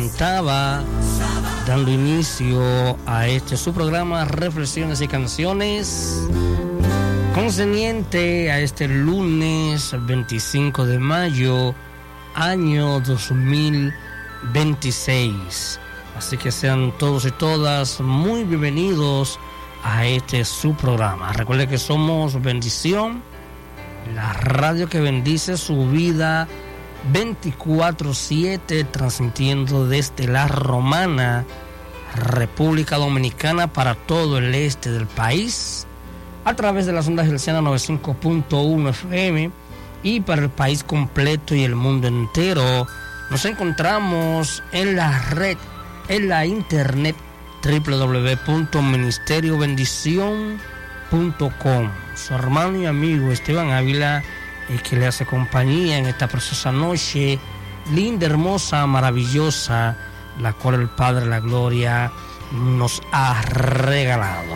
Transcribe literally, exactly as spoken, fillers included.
comentaba, dando inicio a este su programa Reflexiones y Canciones, concerniente a este lunes veinticinco de mayo, año dos mil veintiséis. Así que sean todos y todas muy bienvenidos a este su programa. Recuerden que somos Bendición, la radio que bendice su vida veinticuatro siete, transmitiendo desde la Romana, República Dominicana, para todo el este del país, a través de las ondas hercianas noventa y cinco punto uno F M, y para el país completo y el mundo entero. Nos encontramos en la red, en la internet, doble u doble u doble u punto ministerio bendición punto com. Su hermano y amigo Esteban Ávila, el que le hace compañía en esta preciosa noche, linda, hermosa, maravillosa, la cual el Padre de la Gloria nos ha regalado.